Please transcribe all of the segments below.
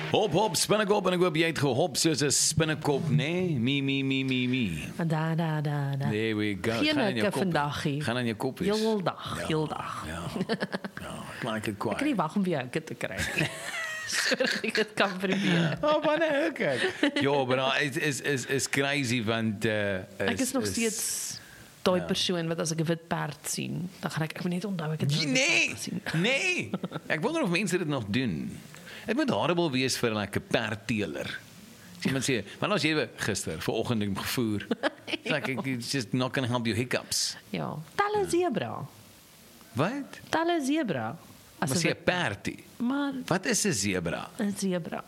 Hop, hop, spinnekop, en ek hoop jy het gehop soos 'n spinnekop, nee? Me. Da. There we go. Geen Gaan in jou hikke kop. vandag hier. Gaan aan jou kop wees. Heel dag. Ja, ek like it Ek kan quite. nie wag om weer hikke te kry nie. Sodat ek dit kan probeer. Oh, wanneer hikke? Ja, maar is crazy, want... Ek is nog steeds daai persoon wat as ek 'n wit perd sien, dan gaan ek moet net onthou ek het 'n wit Nee, perd gesien. nee. Ek wonder of mense dit nog doen. Het moet horrible wees vir like 'n perdteeler. Iemand sê, maar as jy gister, vanoggend het gevoer, like, it's just not going to help your hiccups. Ja, talle zebra. Wat? Talle zebra. As Maar sê 'n 'n perdie. maar Wat is 'n zebra? 'n zebra.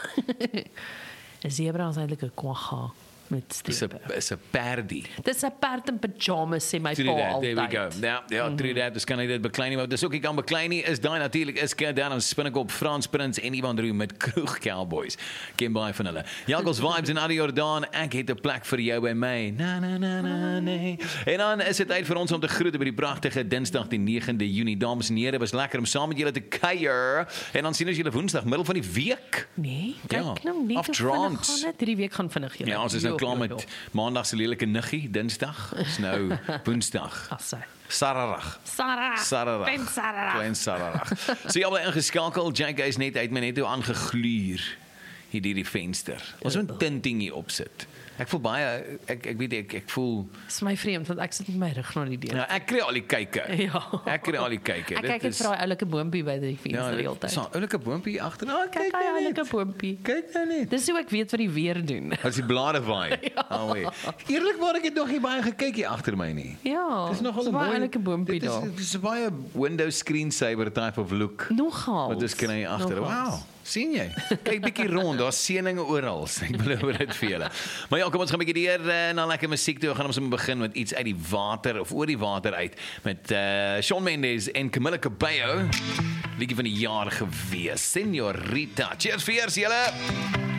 'n Zebra is eintlik 'n kwagga met strepe. Is 'n perdie. Dis 'n perd in pyjamas sê my True pa that, altyd. there we go. Ja, true that. Dus kan hy dit beklei nie, maar dis ook nie kan beklei nie. Is daai natuurlik is Countdown aan Spinnekop, Frans Prins en Ivan Roo met Kroeg Cowboys. Ken baie van hulle. Jaggles Vibes en Adi Jordaan, ek het 'n plek vir jou by my. Na nee. En dan is dit tyd vir ons om te groet by die pragtige Dinsdag die 9de Junie. Dames en here, was lekker om saam met julle te kuier. En dan sien ons julle Woensdag middel van die week. Nee, Ja, kyk nou nie. afdraand. Gaan dit hierdie week gaan vinnig julle. Ja, ons is nou klaar met Maandag se lelike niggie, Dinsdag is nou Woensdag. Assai. Sararag. Sarah. Klein Sararag. So jy al ingeskakel, JK is net uit my net toe aangegluur hier deur die venster. Ons moet 'n tinting hier opsit. Ek voel baie ek weet ek voel Dis my vreemd want ek sit met my rug na die deur. ja, ek kry al die kykke. Ja. Ek kry al die kykke. Ek kyk net vir daai oulike boontjie by die venster die hele tyd. So 'n oulike boontjie agter. Nou, Kyk daai oulike boontjie. Kyk nou net. Dis hoe ek weet wat die weer doen. As die blare waai. Eerlikwaar ek het nog nie baie gekyk hier agter my nie. Ja. Dis nogal 'n baie mooi oulike boontjie daar. Dit is 'n baie Windows screensaver type of look. Nogal. Wat is kry agter. Wow. Sien jy? Kyk bietjie rond, daar's seëninge oral. Ek beloof dit vir julle. Maar ja, kom ons gaan 'n bietjie deur na lekker musiek toe. Gaan ons begin met iets uit die water of oor die water uit met Shawn Mendes en Camila Cabello. Liedjie van die jaar gewees. Señorita. Cheers vir julle.